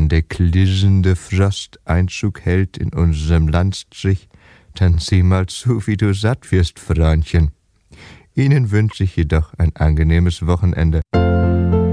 Wenn der klissende Frost Einzug hält in unserem Landstrich, dann sieh mal zu, wie du satt wirst, Freundchen. Ihnen wünsche ich jedoch ein angenehmes Wochenende.